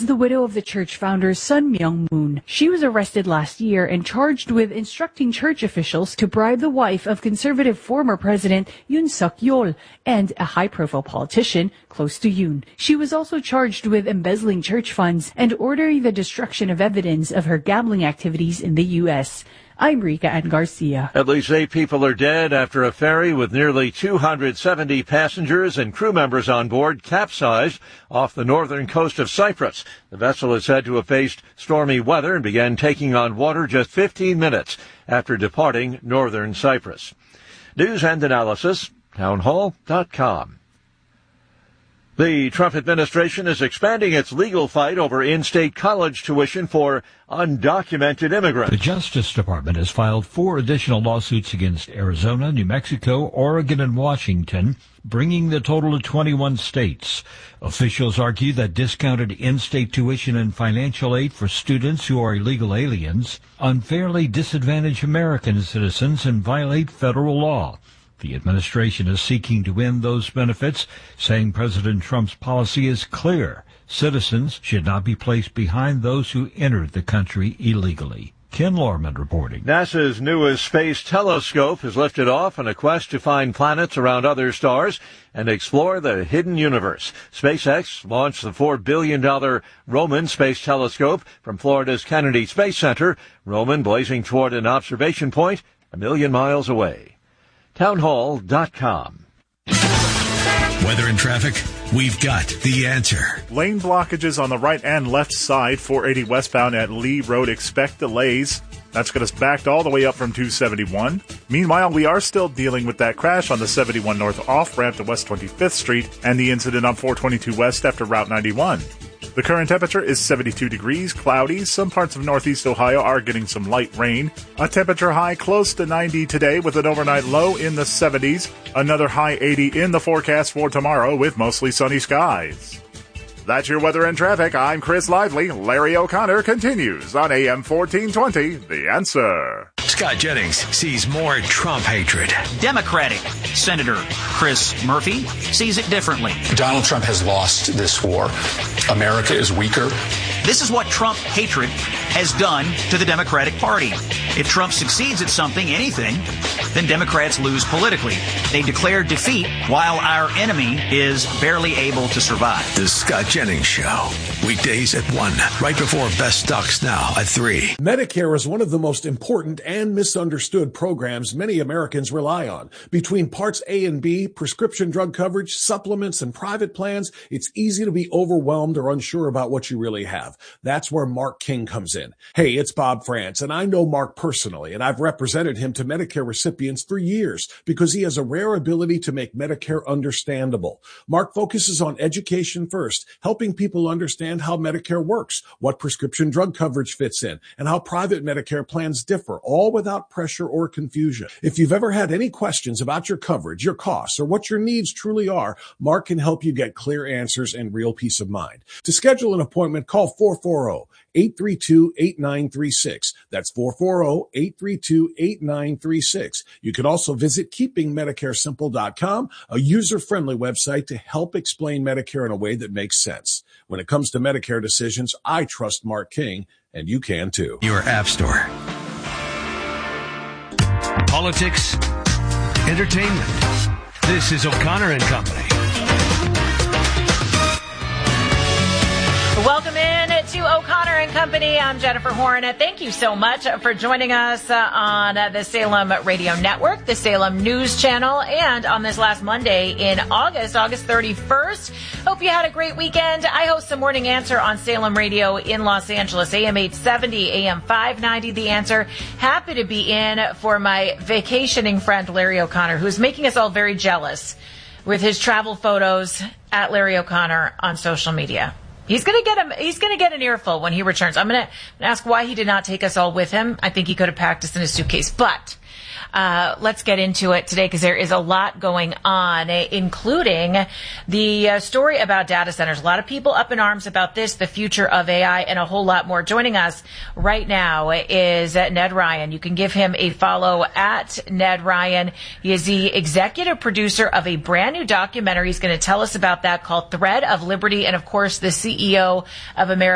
is the widow of the church founder Sun Myung Moon. She was arrested last year and charged with instructing church officials to bribe the wife of conservative former President Yoon Suk-yeol and a high-profile politician close to Yoon. She was also charged with embezzling church funds and ordering the destruction of evidence of her gambling activities in the U.S. I'm Rika Ann Garcia. At least 8 people are dead after a ferry with nearly 270 passengers and crew members on board capsized off the northern coast of Cyprus. The vessel is said to have faced stormy weather and began taking on water just 15 minutes after departing northern Cyprus. News and analysis, townhall.com. The Trump administration is expanding its legal fight over in-state college tuition for undocumented immigrants. The Justice Department has filed 4 additional lawsuits against Arizona, New Mexico, Oregon, and Washington, bringing the total to 21 states. Officials argue that discounted in-state tuition and financial aid for students who are illegal aliens unfairly disadvantage American citizens and violate federal law. The administration is seeking to end those benefits, saying President Trump's policy is clear. Citizens should not be placed behind those who entered the country illegally. Ken Lorman reporting. NASA's newest space telescope is lifted off on a quest to find planets around other stars and explore the hidden universe. SpaceX launched the $4 billion Roman Space Telescope from Florida's Kennedy Space Center, Roman blazing toward an observation point 1 million miles away. Townhall.com. Weather and traffic, we've got the answer. Lane blockages on the right and left side, 480 westbound at Lee Road. Expect delays. That's got us backed all the way up from 271. Meanwhile, we are still dealing with that crash on the 71 North off-ramp to West 25th Street and the incident on 422 West after Route 91. The current temperature is 72 degrees, cloudy. Some parts of northeast Ohio are getting some light rain. A temperature high close to 90 today with an overnight low in the 70s. Another high 80 in the forecast for tomorrow with mostly sunny skies. That's your weather and traffic. I'm Chris Lively. Larry O'Connor continues on AM 1420, The Answer. Scott Jennings sees more Trump hatred. Democratic Senator Chris Murphy sees it differently. Donald Trump has lost this war. America is weaker. This is what Trump hatred has done to the Democratic Party. If Trump succeeds at something, anything, then Democrats lose politically. They declare defeat while our enemy is barely able to survive. The Scott Jennings Show. Weekdays at 1, right before Best Stocks Now at 3. Medicare is one of the most important and misunderstood programs many Americans rely on. Between Parts A and B, prescription drug coverage, supplements, and private plans, it's easy to be overwhelmed or unsure about what you really have. That's where Mark King comes in. Hey, it's Bob France, and I know Mark personally, and I've represented him to Medicare recipients for years because he has a rare ability to make Medicare understandable. Mark focuses on education first, helping people understand how Medicare works, what prescription drug coverage fits in, and how private Medicare plans differ, all without pressure or confusion. If you've ever had any questions about your coverage, your costs, or what your needs truly are, Mark can help you get clear answers and real peace of mind. To schedule an appointment, call 440-832-8936. That's 440-832-8936. You can also visit keepingmedicaresimple.com, a user-friendly website to help explain Medicare in a way that makes sense. When it comes to Medicare decisions, I trust Mark King, and you can too. Your App Store. Politics, entertainment. This is O'Connor and Company. Welcome in to O'Connor and Company. I'm Jennifer Horn. Thank you so much for joining us on the Salem Radio Network, the Salem News Channel, and on this last Monday in August 31st. Hope you had a great weekend. I host the Morning Answer on Salem Radio in Los Angeles, AM 870, AM 590, The Answer. Happy to be in for my vacationing friend, Larry O'Connor, who's making us all very jealous with his travel photos at Larry O'Connor on social media. He's going to get an earful when he returns. I'm going to ask why he did not take us all with him. I think he could have packed us in a suitcase, but let's get into it today because there is a lot going on, including the story about data centers. A lot of people up in arms about this, the future of AI, and a whole lot more. Joining us right now is Ned Ryan. You can give him a follow at Ned Ryan. He is the executive producer of a brand new documentary. He's going to tell us about that called Thread of Liberty, and of course the CEO of American